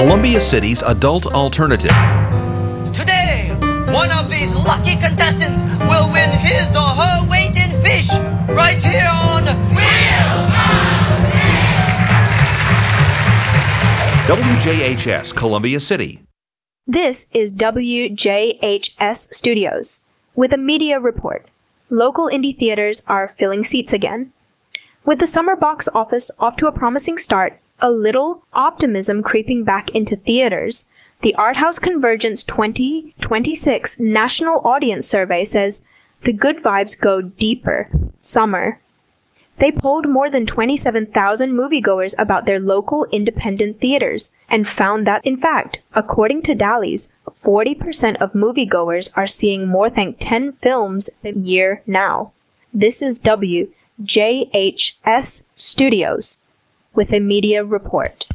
Columbia City's adult alternative. Today, one of these lucky contestants will win his or her weight in fish right here on Wheel of WJHS Columbia City. This is WJHS Studios with a media report. Local indie theaters are filling seats again. With the summer box office off to a promising start, a little optimism creeping back into theaters, the Arthouse Convergence 2026 National Audience Survey says the good vibes go deeper. Summer. They polled more than 27,000 moviegoers about their local independent theaters and found that, in fact, according to Dally's, 40% of moviegoers are seeing more than 10 films a year now. This is WJHS Studios with a media report.